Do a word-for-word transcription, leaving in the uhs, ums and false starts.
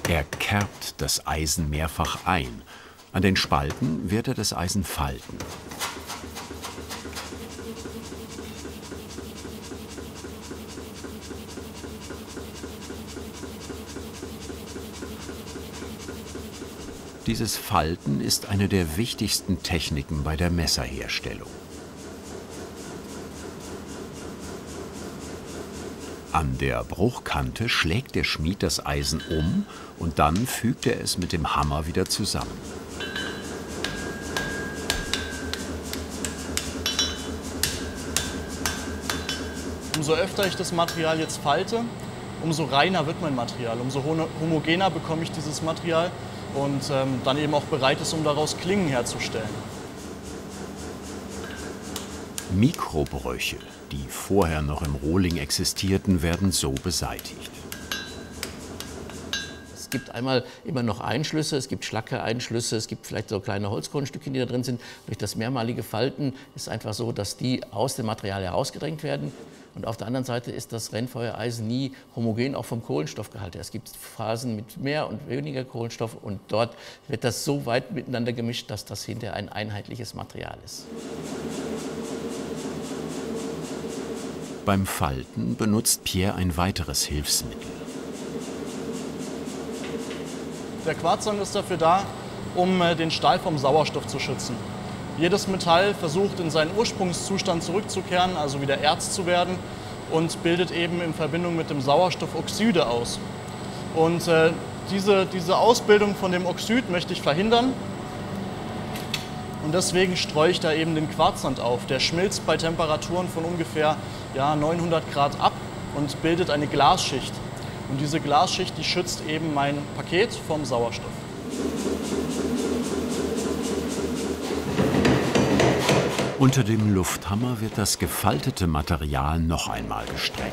Er kerbt das Eisen mehrfach ein. An den Spalten wird er das Eisen falten. Dieses Falten ist eine der wichtigsten Techniken bei der Messerherstellung. An der Bruchkante schlägt der Schmied das Eisen um und dann fügt er es mit dem Hammer wieder zusammen. Umso öfter ich das Material jetzt falte, umso reiner wird mein Material, umso homogener bekomme ich dieses Material und ähm, dann eben auch bereit ist, um daraus Klingen herzustellen. Mikrobrüche, die vorher noch im Rohling existierten, werden so beseitigt. Es gibt einmal immer noch Einschlüsse, es gibt Schlacke-Einschlüsse, es gibt vielleicht so kleine Holzgrundstücke, die da drin sind. Durch das mehrmalige Falten ist einfach so, dass die aus dem Material herausgedrängt werden. Und auf der anderen Seite ist das Rennfeuereisen nie homogen auch vom Kohlenstoffgehalt her. Es gibt Phasen mit mehr und weniger Kohlenstoff und dort wird das so weit miteinander gemischt, dass das hinterher ein einheitliches Material ist. Beim Falten benutzt Pierre ein weiteres Hilfsmittel. Der Quarzsand ist dafür da, um den Stahl vom Sauerstoff zu schützen. Jedes Metall versucht, in seinen Ursprungszustand zurückzukehren, also wieder Erz zu werden, und bildet eben in Verbindung mit dem Sauerstoff Oxide aus. Und äh, diese, diese Ausbildung von dem Oxid möchte ich verhindern. Und deswegen streue ich da eben den Quarzsand auf. Der schmilzt bei Temperaturen von ungefähr ja, neunhundert Grad ab und bildet eine Glasschicht. Und diese Glasschicht, die schützt eben mein Paket vom Sauerstoff. Unter dem Lufthammer wird das gefaltete Material noch einmal gestreckt.